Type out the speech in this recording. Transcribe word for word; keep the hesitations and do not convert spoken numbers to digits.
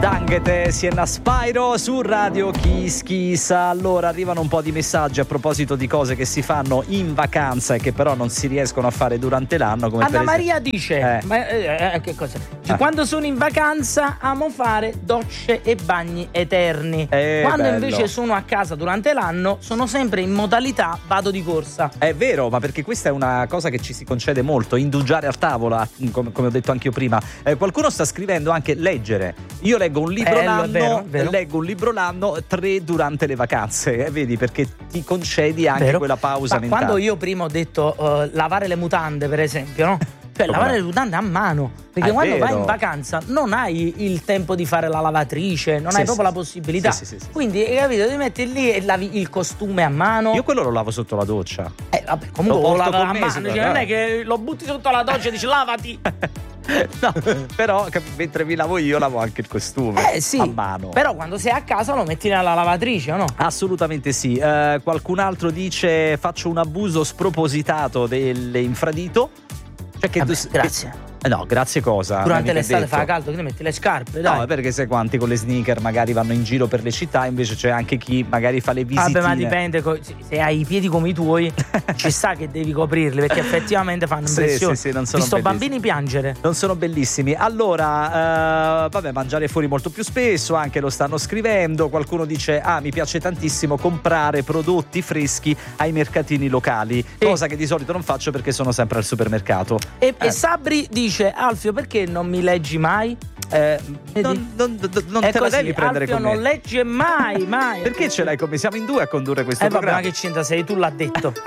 Danghete, Sienna Spyro su Radio Kiss Kiss. Allora arrivano un po' di messaggi a proposito di cose che si fanno in vacanza e che però non si riescono a fare durante l'anno, come Anna per Maria esempio... dice eh. ma, eh, eh, che cosa? Dice, Ah. quando sono in vacanza amo fare docce e bagni eterni. Eh, Quando bello. invece sono a casa durante l'anno sono sempre in modalità vado di corsa. È vero, ma perché questa è una cosa che ci si concede molto, indugiare a tavola, come, come ho detto anche io prima. Eh, qualcuno sta scrivendo anche leggere. Io leggo un libro Bello, l'anno, è vero, è vero. leggo un libro l'anno, tre durante le vacanze, eh, vedi, perché ti concedi anche Vero? quella pausa Ma mentale. quando io prima ho detto uh, lavare le mutande, per esempio, no? Cioè, Come lavare no? le mutande a mano. Perché Ah, è quando vai vero. in vacanza non hai il tempo di fare la lavatrice, non Sì, hai proprio sì, la possibilità. sì, sì, sì, sì. Quindi, hai capito, ti metti lì e lavi il costume a mano. Io quello lo lavo sotto la doccia. Eh, vabbè, comunque Lo lo, porto lava con a me, mano, secondo cioè, me. non è che lo butti sotto la doccia e dici lavati. No, però cap- mentre mi lavo io lavo anche il costume Eh sì, a mano. però quando sei a casa lo metti nella lavatrice, o no? Assolutamente sì. Eh, qualcun altro dice faccio un abuso spropositato dell'infradito. Cioè che Vabbè, tu- grazie. che- eh no, grazie cosa? Durante Mica l'estate detto. fa caldo, quindi metti le scarpe, dai. No, è perché sai quanti con le sneaker magari vanno in giro per le città, invece c'è anche chi magari fa le visitine. Vabbè, ma dipende, co- se- se hai i piedi come i tuoi, ci sta che devi coprirli, perché effettivamente fanno Sì, impressione. sì, sì, non sono Visto bellissimi. bambini piangere. Non sono bellissimi. Allora, eh, vabbè, mangiare fuori molto più spesso, anche lo stanno scrivendo. Qualcuno dice, ah, mi piace tantissimo comprare prodotti freschi ai mercatini locali, cosa che di solito non faccio perché sono sempre al supermercato. E, Eh. e Sabri dice, Alfio, perché non mi leggi mai? Eh, Vedi? non non, non- non È te la così, devi prendere Alfio con me. non legge mai, mai. Perché ce l'hai con me? Siamo in due a condurre questo Eh vabbè, ma programma. che c'entra, sei tu l'ha detto.